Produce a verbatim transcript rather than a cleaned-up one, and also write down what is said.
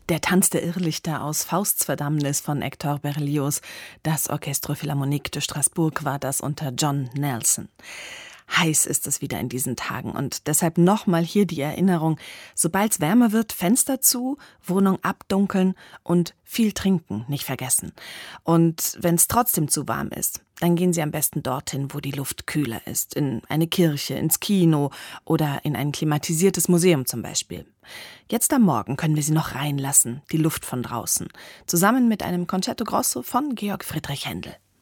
Der Tanz der Irrlichter aus Fausts Verdammnis von Hector Berlioz. Das Orchestre Philharmonique de Strasbourg war das unter John Nelson. Heiß ist es wieder in diesen Tagen und deshalb nochmal hier die Erinnerung, sobald's wärmer wird, Fenster zu, Wohnung abdunkeln und viel trinken, nicht vergessen. Und wenn's trotzdem zu warm ist, dann gehen Sie am besten dorthin, wo die Luft kühler ist, in eine Kirche, ins Kino oder in ein klimatisiertes Museum zum Beispiel. Jetzt am Morgen können wir Sie noch reinlassen, die Luft von draußen, zusammen mit einem Concerto Grosso von Georg Friedrich Händel.